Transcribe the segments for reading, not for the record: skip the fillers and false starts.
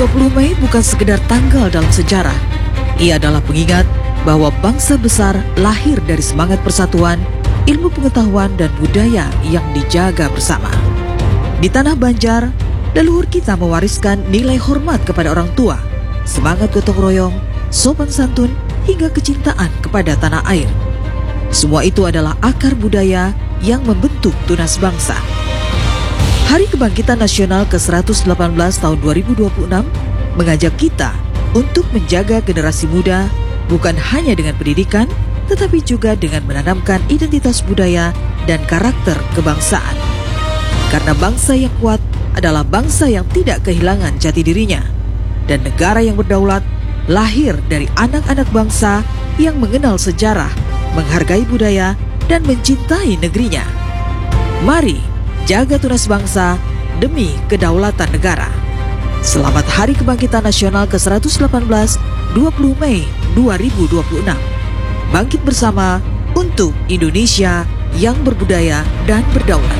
20 Mei bukan sekedar tanggal dalam sejarah. Ia adalah pengingat bahwa bangsa besar lahir dari semangat persatuan, ilmu pengetahuan dan budaya yang dijaga bersama. Di tanah Banjar, leluhur kita mewariskan nilai hormat kepada orang tua, semangat gotong royong, sopan santun, hingga kecintaan kepada tanah air. Semua itu adalah akar budaya yang membentuk tunas bangsa. Hari Kebangkitan Nasional ke-118 tahun 2026 mengajak kita untuk menjaga generasi muda bukan hanya dengan pendidikan, tetapi juga dengan menanamkan identitas budaya dan karakter kebangsaan. Karena bangsa yang kuat adalah bangsa yang tidak kehilangan jati dirinya, dan negara yang berdaulat lahir dari anak-anak bangsa yang mengenal sejarah, menghargai budaya, dan mencintai negerinya. Mari jaga tunas bangsa demi kedaulatan negara. Selamat Hari Kebangkitan Nasional ke-118, 20 Mei 2026. Bangkit bersama untuk Indonesia yang berbudaya dan berdaulat.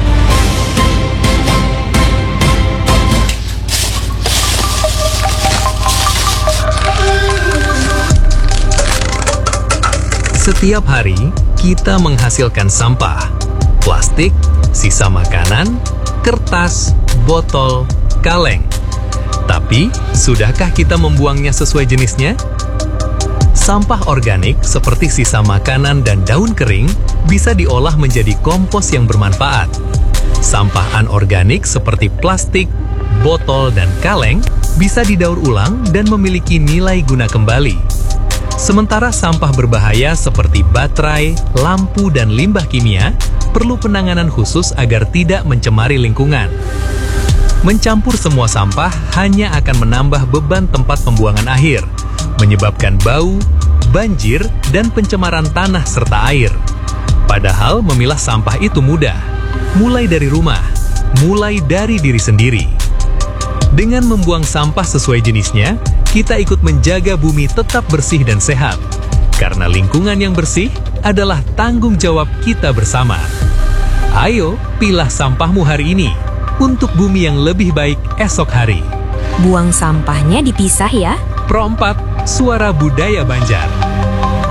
Setiap hari, kita menghasilkan sampah. Plastik, sisa makanan, kertas, botol, kaleng. Tapi, sudahkah kita membuangnya sesuai jenisnya? Sampah organik seperti sisa makanan dan daun kering bisa diolah menjadi kompos yang bermanfaat. Sampah anorganik seperti plastik, botol, dan kaleng bisa didaur ulang dan memiliki nilai guna kembali. Sementara sampah berbahaya seperti baterai, lampu, dan limbah kimia perlu penanganan khusus agar tidak mencemari lingkungan. Mencampur semua sampah hanya akan menambah beban tempat pembuangan akhir, menyebabkan bau, banjir, dan pencemaran tanah serta air. Padahal memilah sampah itu mudah, mulai dari rumah, mulai dari diri sendiri. Dengan membuang sampah sesuai jenisnya, kita ikut menjaga bumi tetap bersih dan sehat. Karena lingkungan yang bersih adalah tanggung jawab kita bersama. Ayo, pilah sampahmu hari ini untuk bumi yang lebih baik esok hari. Buang sampahnya dipisah ya. Pro 4, Suara Budaya Banjar.